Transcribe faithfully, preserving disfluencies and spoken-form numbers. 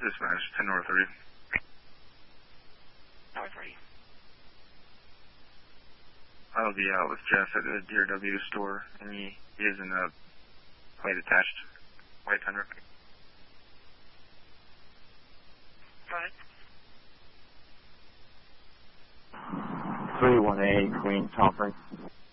Dispatch, ten North three. North three. I'll be out with Jeff at the D R W store, and he, he is in a plate attached white Tundra. Go ahead. three one eight, Queen, Toffrey.